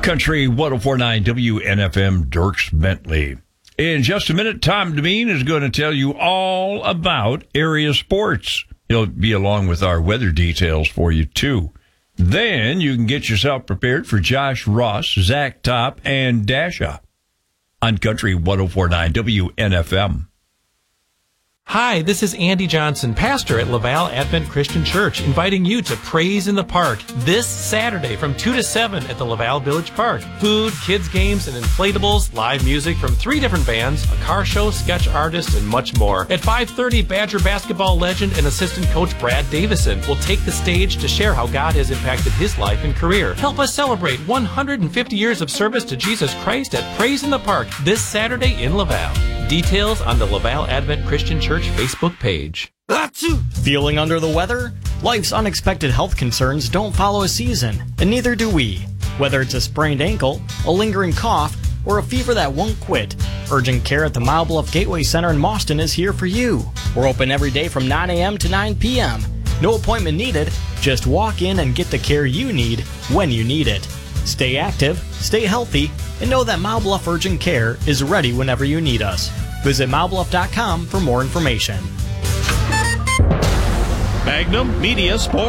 Country 104.9 WNFM, Dirks Bentley. In just a minute, Tom Devine is going to tell you all about area sports. He'll be along with our weather details for you, too. Then you can get yourself prepared for Josh Ross, Zach Top, and Dasha on Country 104.9 WNFM. Hi, this is Andy Johnson, pastor at Laval Advent Christian Church, inviting you to Praise in the Park this Saturday from 2 to 7 at the Laval Village Park. Food, kids' games, and inflatables, live music from 3 different bands, a car show, sketch artist, and much more. At 5:30, Badger basketball legend and assistant coach Brad Davison will take the stage to share how God has impacted his life and career. Help us celebrate 150 years of service to Jesus Christ at Praise in the Park this Saturday in Laval. Details on the Laval Advent Christian Church Facebook page. Feeling under the weather? Life's unexpected health concerns don't follow a season, and neither do we. Whether it's a sprained ankle, a lingering cough, or a fever that won't quit, urgent care at the Mile Bluff Gateway Center in Mauston is here for you. We're open every day from 9 a.m. to 9 p.m. No appointment needed. Just walk in and get the care you need when you need it. Stay active, stay healthy, and know that Mile Bluff Urgent Care is ready whenever you need us. Visit milebluff.com for more information. Magnum Media Sports.